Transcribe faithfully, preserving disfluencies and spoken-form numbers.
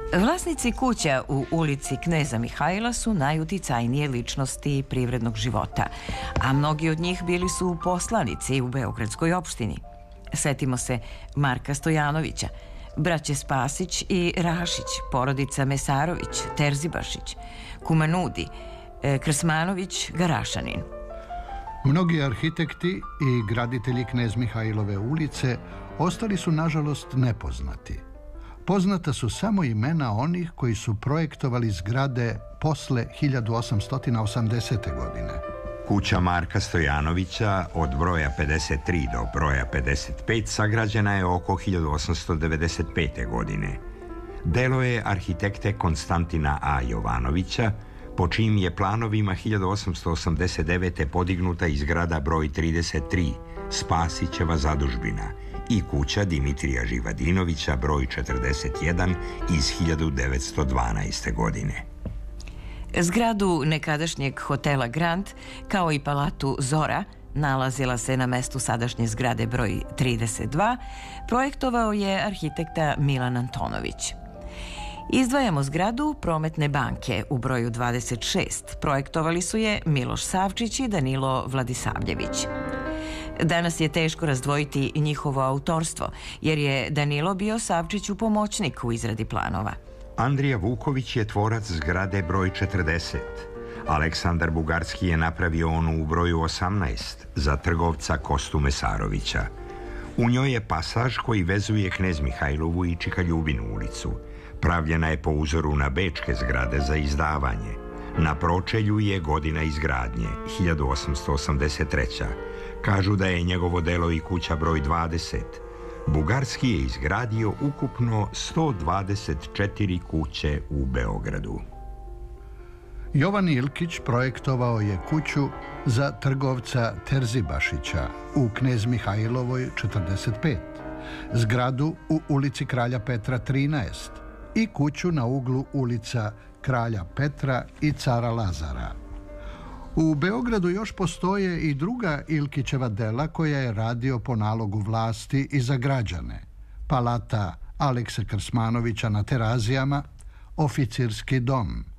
Vlasnici kuća u ulici Kneza Mihajla su najuticajnije ličnosti privrednog života, a mnogi od njih bili su poslanici u Beogradskoj opštini. Setimo se Marka Stojanovića, braće Spasić i Rašić, porodica Mesarović, Terzibašić, Kumanudi, Krsmanović, Garašanin. Mnogi arhitekti i graditelji Knez Mihajlove ulice ostali su, nažalost, nepoznati. Poznata su samo imena onih koji su projektovali zgrade posle hiljadu osamsto osamdesete. godine. Kuća Marka Stojanovića od broja pedeset tri do broja pedeset pet sagrađena je oko hiljadu osamsto devedeset pete. godine. Delo je arhitekte Konstantina A. Jovanovića, po čijim je planovima hiljadu osamsto osamdeset devete. podignuta i zgrada broj trideset tri, Spasićeva zadužbina, i kuća Dimitrija Živadinovića broj četrdeset jedan iz hiljadu devetsto dvanaeste. godine. Zgradu nekadašnjeg hotela Grand, kao i palatu Zora, nalazila se na mestu sadašnje zgrade broj trideset dva, projektovao je arhitekta Milan Antonović. Izdvajamo zgradu Prometne banke u broju dvadeset šest. Projektovali su je Miloš Savčić i Danilo Vladisavljević. Danas je teško razdvojiti njihovo autorstvo, jer je Danilo bio Savčiću pomoćnik u izradi planova. Andrija Vuković je tvorac zgrade broj četrdeset. Aleksandar Bugarski je napravio onu u broju osamnaest za trgovca Kostu Mesarovića. U njoj je pasaž koji vezuje Knez Mihajlovu i Čikaljubinu ulicu. Pravljena je po uzoru na bečke zgrade za izdavanje. Na pročelju je godina izgradnje, hiljadu osamsto osamdeset treća. Kažu da je njegovo delo i kuća broj dvadeset. Bugarski je izgradio ukupno sto dvadeset četiri kuće u Beogradu. Jovan Ilkić projektovao je kuću za trgovca Terzibašića u Knez Mihajlovoj četrdeset pet, zgradu u ulici Kralja Petra trinaest i kuću na uglu ulica Kralja Petra i Cara Lazara. U Beogradu još postoje i druga Ilkićeva dela koja je radio po nalogu vlasti i za građane. Palata Alekse Krsmanovića na Terazijama, Oficirski dom,